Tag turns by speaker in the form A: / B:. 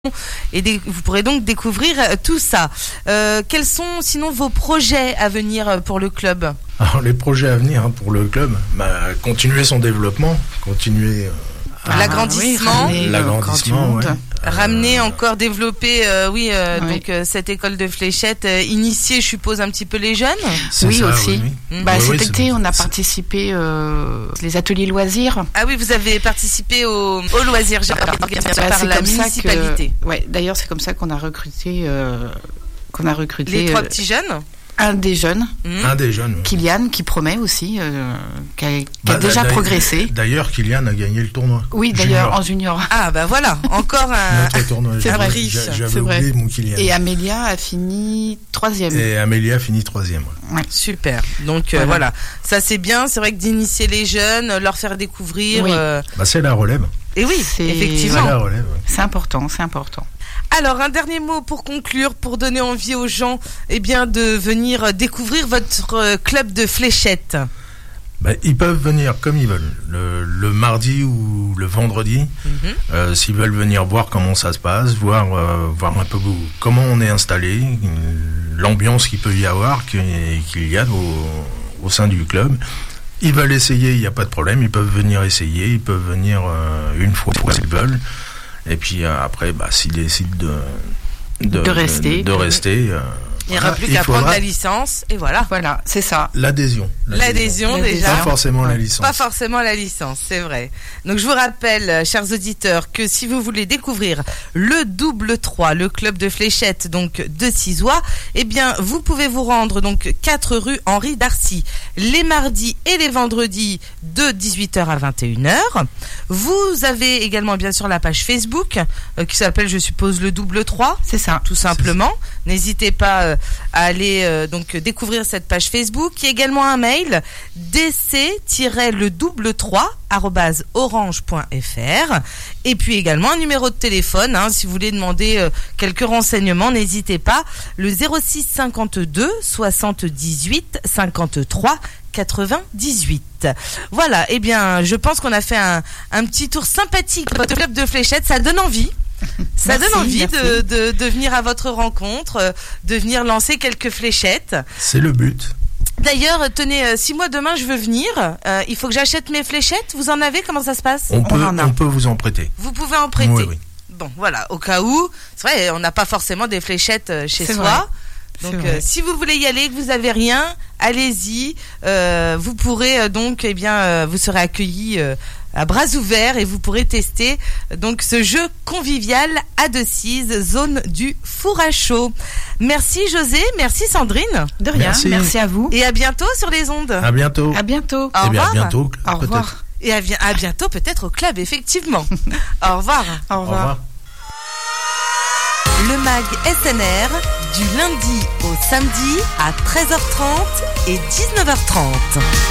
A: Et vous pourrez donc découvrir tout ça. Quels sont sinon vos projets à venir pour le club ?
B: Alors les projets à venir pour le club, continuer son développement, continuer
A: l'agrandissement,
B: l'agrandissement, ouais.
A: Ramener encore, développer, donc cette école de fléchettes, initier, je suppose, un petit peu les jeunes.
C: Oui,
B: ça,
C: aussi.
B: oui.
C: Cet été, on a participé les ateliers loisirs.
A: Ah oui, vous avez participé aux loisirs organisés par la municipalité.
C: D'ailleurs, c'est comme ça qu'on a recruté.
A: Les trois petits jeunes.
C: Un des jeunes, Kylian, qui promet aussi, qui a déjà progressé.
B: D'ailleurs, Kylian a gagné le tournoi.
C: Oui, d'ailleurs, en junior.
A: Ah, voilà, encore
B: notre tournoi.
C: C'est vrai.
B: J'avais oublié mon Kylian.
C: Et Amélia a fini 3e.
A: Ouais. Super. Donc voilà, ça c'est bien. C'est vrai que d'initier les jeunes, leur faire découvrir.
C: Oui.
B: C'est la relève.
A: Et oui, effectivement.
B: La relève.
C: C'est important, c'est important.
A: Alors, un dernier mot pour conclure, pour donner envie aux gens de venir découvrir votre club de fléchettes.
B: Ils peuvent venir comme ils veulent, le mardi ou le vendredi, s'ils veulent venir voir comment ça se passe, voir un peu comment on est installé, l'ambiance qu'il peut y avoir, qu'il y a au sein du club. Ils veulent essayer, il n'y a pas de problème, ils peuvent venir essayer, ils peuvent venir une fois s'ils veulent. Et puis après, s'ils décident de rester,
A: il n'y aura plus qu'à prendre la licence et voilà.
C: Voilà, c'est ça.
B: L'adhésion déjà. Pas forcément la licence.
A: Pas forcément la licence, c'est vrai. Donc je vous rappelle, chers auditeurs, que si vous voulez découvrir le Double 3, le club de fléchettes donc de Cizois, vous pouvez vous rendre donc 4 rue Henri Darcy les mardis et les vendredis de 18h à 21h. Vous avez également bien sûr la page Facebook qui s'appelle, je suppose, le Double 3.
C: C'est ça.
A: Tout simplement. N'hésitez pas à aller donc découvrir cette page Facebook. Il y a également un mail dc-le3@orange.fr et puis également un numéro de téléphone si vous voulez demander quelques renseignements, n'hésitez pas, le 06 52 78 53 98. Voilà, je pense qu'on a fait un petit tour sympathique de votre club de fléchettes, ça donne envie. Ça donne envie de venir à votre rencontre, de venir lancer quelques fléchettes.
B: C'est le but.
A: D'ailleurs, tenez, si moi demain je veux venir, il faut que j'achète mes fléchettes. Vous en avez ? Comment ça se passe ?
B: On peut vous en prêter.
A: Vous pouvez en prêter.
B: Oui.
A: Bon, voilà, au cas où, c'est vrai, on n'a pas forcément des fléchettes chez soi. Donc, si vous voulez y aller, que vous avez rien, allez-y. Vous pourrez vous serez accueillis à bras ouverts et vous pourrez tester donc ce jeu convivial à Decize, zone du four à chaud. Merci José, merci Sandrine.
C: De rien, merci à vous.
A: Et à bientôt sur les ondes.
B: À bientôt.
C: À bientôt.
A: Au revoir.
B: À bientôt.
C: Au revoir.
A: Et à bientôt peut-être au club, effectivement. Au revoir.
C: Au revoir.
A: Le MAG SNR, du lundi au samedi à 13h30 et 19h30.